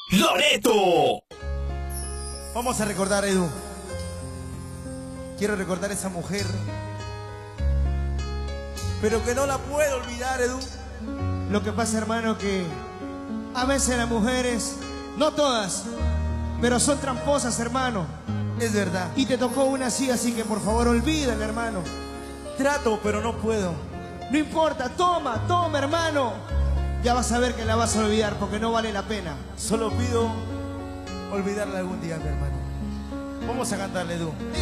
Loreto. Vamos a recordar, Edu. Quiero recordar a esa mujer, pero que no la puedo olvidar, Edu. Lo que pasa, hermano, que a veces las mujeres, no todas, pero son tramposas, hermano. Es verdad. Y te tocó una así que por favor olvídala, hermano. Trato, pero no puedo. No importa, toma, hermano. Ya vas a ver que la vas a olvidar porque no vale la pena. Solo pido olvidarla algún día, mi hermano. Vamos a cantarle, Edu.